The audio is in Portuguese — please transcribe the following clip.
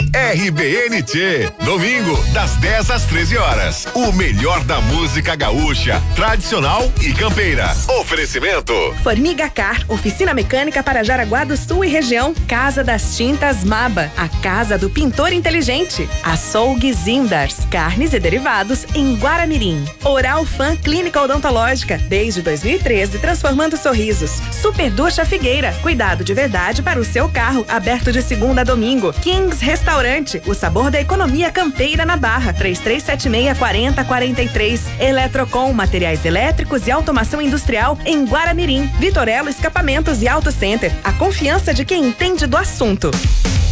RBNT, domingo, das 10 às 13 horas. O melhor da música gaúcha, tradicional e campeira. Oferecimento. Formiga Car, oficina mecânica para Jaraguá do Sul e região. Casa das Tintas Maba, a casa do pintor inteligente. Açougue Zindars, carnes e derivados em Guaramirim. Oral Fan Clínica Odontológica, desde 2013, transformando sorrisos. Super Ducha Figueira, cuidado de verdade para o seu carro, aberto de segunda a domingo. Kings Restaurante, o sabor da economia campeira na Barra, 3376-4043. Eletrocom, materiais elétricos e automação industrial em Guaramirim. Vitorello Escapamentos e Auto Center, a confiança de quem entende do assunto.